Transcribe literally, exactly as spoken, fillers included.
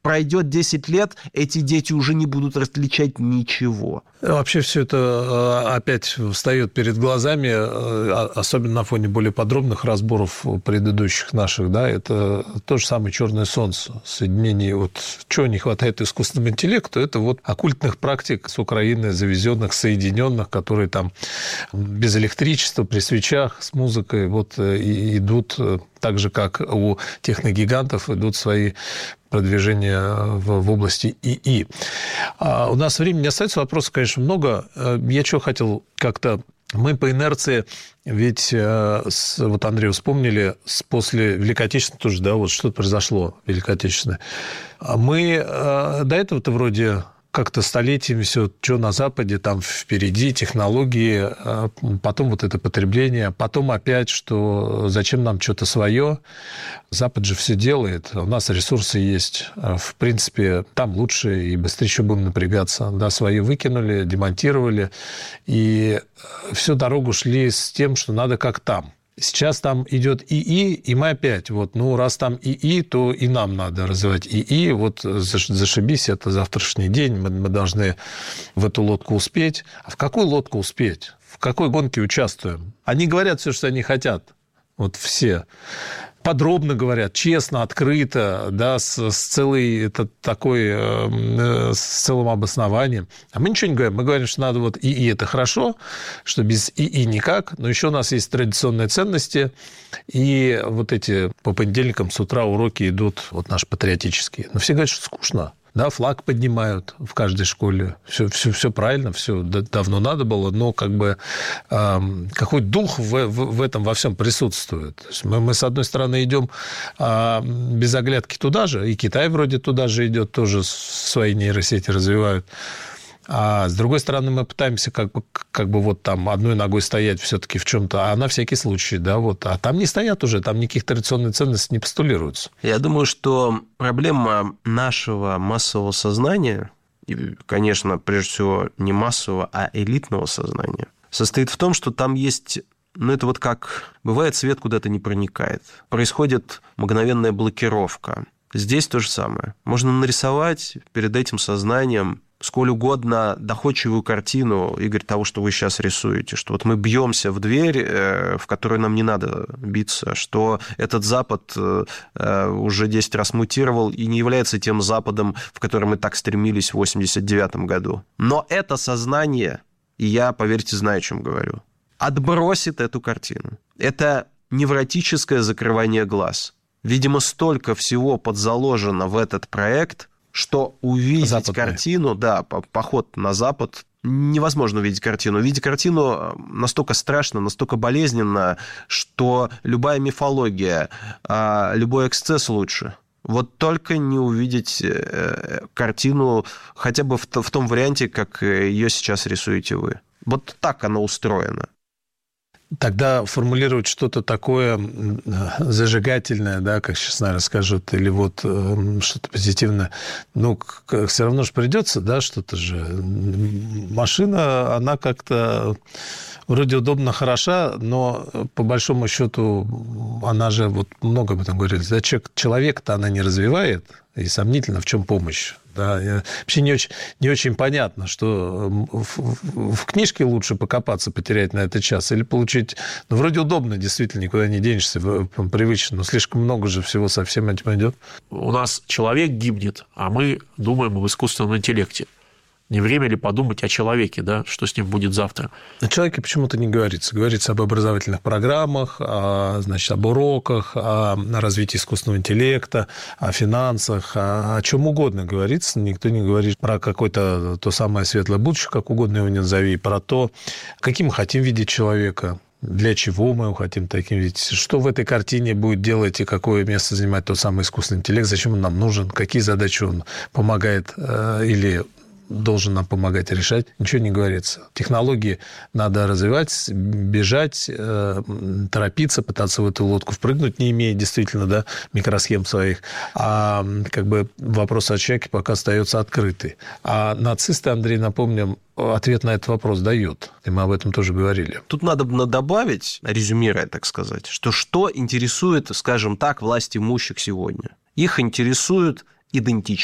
пройдет десять лет, эти дети уже не будут различать ничего. Вообще все это опять встает перед глазами, особенно на фоне более подробных разборов предыдущих наших, да, это то же самое «Черное солнце». Соединение, вот чего не хватает искусственному интеллекту, это вот оккультных практик с Украины, завезенных, соединенных, которые там без электричества, при свечах, с музыкой, вот и идут, так же, как у техногигантов, идут свои продвижения в, в области ИИ. А у нас времени не остается, вопросов, конечно, много. Я чего хотел как-то... Мы по инерции, ведь, вот Андрей, вспомнили, после Великой Отечественной тоже, да, вот что-то произошло Великой Отечественной. Мы до этого-то вроде... как-то столетиями все, что на Западе, там впереди технологии, потом вот это потребление, потом опять, что зачем нам что-то свое. Запад же все делает, у нас ресурсы есть. В принципе, там лучше и быстрее еще будем напрягаться. Да, свои выкинули, демонтировали, и всю дорогу шли с тем, что надо как там. Сейчас там идет ИИ, и мы опять, вот, ну, раз там ИИ, то и нам надо развивать ИИ. Вот зашибись, это завтрашний день, мы, мы должны в эту лодку успеть. А в какую лодку успеть? В какой гонке участвуем? Они говорят все, что они хотят. Вот все. Подробно говорят, честно, открыто, да, с, с целой, это такой, э, с целым обоснованием. А мы ничего не говорим. Мы говорим, что надо вот ИИ – это хорошо, что без ИИ никак, но еще у нас есть традиционные ценности, и вот эти по понедельникам с утра уроки идут, вот наши патриотические. Но все говорят, что скучно. Да, флаг поднимают в каждой школе. Все, все, все правильно, все давно надо было, но как бы э, какой дух в, в, в этом во всем присутствует. То есть мы, мы, с одной стороны, идем э, без оглядки туда же, и Китай вроде туда же идет, тоже свои нейросети развивают. А с другой стороны, мы пытаемся как бы, как бы вот там одной ногой стоять все-таки в чем-то, а на всякий случай, да, вот. А там не стоят уже, там никаких традиционных ценностей не постулируются. Я думаю, что проблема нашего массового сознания, и, конечно, прежде всего не массового, а элитного сознания, состоит в том, что там есть... Ну, это вот как... Бывает, свет куда-то не проникает. Происходит мгновенная блокировка. Здесь то же самое. Можно нарисовать перед этим сознанием сколь угодно доходчивую картину, Игорь, того, что вы сейчас рисуете, что вот мы бьемся в дверь, в которую нам не надо биться, что этот Запад уже десять раз мутировал и не является тем Западом, в который мы так стремились в восемьдесят девятом году. Но это сознание, и я, поверьте, знаю, о чем говорю, отбросит эту картину. Это невротическое закрывание глаз. Видимо, столько всего подзаложено в этот проект, что увидеть Западная. картину, да, поход на Запад, невозможно увидеть картину. Увидеть картину настолько страшно, настолько болезненно, что любая мифология, любой эксцесс лучше. Вот только не увидеть картину хотя бы в том варианте, как ее сейчас рисуете вы. Вот так она устроена. Тогда формулировать что-то такое зажигательное, да, как сейчас, наверное, скажут, или вот что-то позитивное, ну, все равно же придется, да, что-то же. Машина, она как-то вроде удобно, хороша, но по большому счету она же, вот много об этом говорили, да, человек-то она не развивает, и сомнительно, в чем помощь. Да, вообще не очень, не очень понятно, что в, в книжке лучше покопаться, потерять на этот час, или получить... Ну, вроде удобно, действительно, никуда не денешься, привычно, но слишком много же всего со всем этим идет. У нас человек гибнет, а мы думаем об искусственном интеллекте. Не время ли подумать о человеке, да, что с ним будет завтра? О человеке почему-то не говорится. Говорится об образовательных программах, о, значит, об уроках, о развитии искусственного интеллекта, о финансах, о, о чем угодно говорится. Никто не говорит про какое-то то самое светлое будущее, как угодно его не назови, про то, каким мы хотим видеть человека, для чего мы его хотим таким видеть, что в этой картине будет делать и какое место занимать тот самый искусственный интеллект, зачем он нам нужен, какие задачи он помогает э, или должен нам помогать решать, ничего не говорится. Технологии надо развивать, бежать, э, торопиться, пытаться в эту лодку впрыгнуть, не имея действительно, да, микросхем своих. А как бы вопрос о человеке пока остается открытый. А нацисты, Андрей, напомним, ответ на этот вопрос дают. И мы об этом тоже говорили. Тут надо добавить, резюмируя, так сказать, что что интересует, скажем так, власть имущих сегодня? Их интересует идентичность.